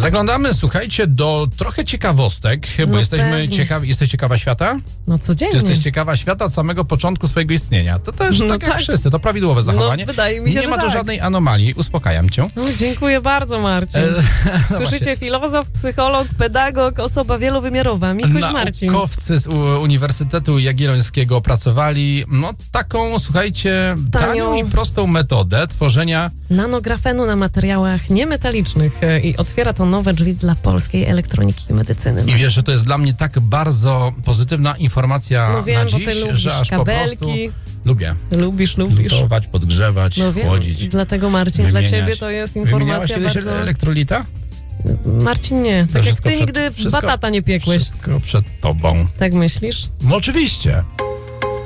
Zaglądamy, słuchajcie, do trochę ciekawostek, bo jesteśmy ciekawi. Jesteś ciekawa świata? No codziennie. Czy jesteś ciekawa świata od samego początku swojego istnienia? To też tak jak wszyscy, to prawidłowe zachowanie. No, wydaje mi się, nie że ma tu tak. żadnej anomalii, uspokajam cię. No, dziękuję bardzo, Marcin. Słyszycie, filozof, psycholog, pedagog, osoba wielowymiarowa, Mikuś Marcin. Naukowcy z Uniwersytetu Jagiellońskiego opracowali taką, słuchajcie, tanią i prostą metodę tworzenia nanografenu na materiałach niemetalicznych i otwiera to nowe drzwi dla polskiej elektroniki i medycyny. I wiesz, że to jest dla mnie tak bardzo pozytywna informacja no wiem, na dziś, bo ty lubisz że aż kabelki. po prostu lubię. Lubisz. Lutować, podgrzewać, chłodzić. Dlatego, Marcin, wymieniać. dla ciebie to jest Wymieniałaś informacja kiedyś bardzo... elektrolita? Marcin, nie. Tak jak ty nigdy wszystko, batata nie piekłeś. Wszystko przed tobą. Tak myślisz? No, oczywiście.